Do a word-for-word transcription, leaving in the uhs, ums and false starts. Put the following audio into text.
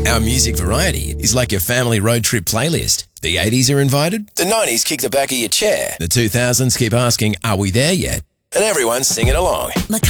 Our music variety is like your family road trip playlist. The eighties are invited, the nineties kick the back of your chair, the two thousands keep asking, are we there yet? And everyone's singing along.